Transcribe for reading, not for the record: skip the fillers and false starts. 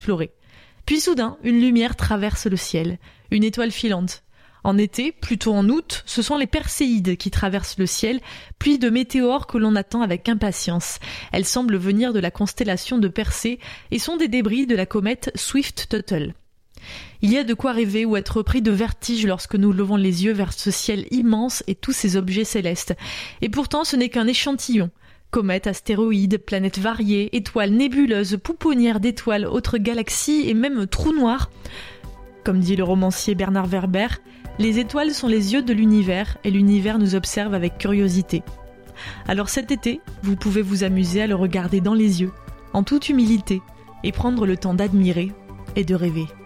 explorer. Puis soudain, une lumière traverse le ciel, une étoile filante. En été, plutôt en août, ce sont les Perséides qui traversent le ciel, pluie de météores que l'on attend avec impatience. Elles semblent venir de la constellation de Persée et sont des débris de la comète Swift-Tuttle. Il y a de quoi rêver ou être pris de vertige lorsque nous levons les yeux vers ce ciel immense et tous ces objets célestes. Et pourtant, ce n'est qu'un échantillon. Comètes, astéroïdes, planètes variées, étoiles nébuleuses, pouponnières d'étoiles, autres galaxies et même trous noirs. Comme dit le romancier Bernard Werber, les étoiles sont les yeux de l'univers et l'univers nous observe avec curiosité. Alors cet été, vous pouvez vous amuser à le regarder dans les yeux, en toute humilité, et prendre le temps d'admirer et de rêver.